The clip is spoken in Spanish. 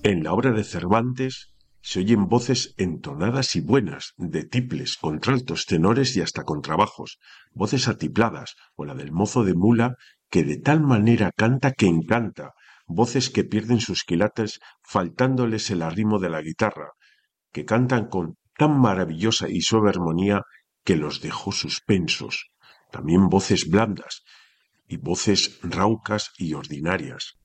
En la obra de Cervantes se oyen voces entonadas y buenas, de tiples, contraltos, tenores y hasta contrabajos, voces atipladas, o la del mozo de mula, que de tal manera canta que encanta, voces que pierden sus quilates faltándoles el arrimo de la guitarra, que cantan con tan maravillosa y suave armonía que los dejó suspensos. También voces blandas y voces raucas y ordinarias,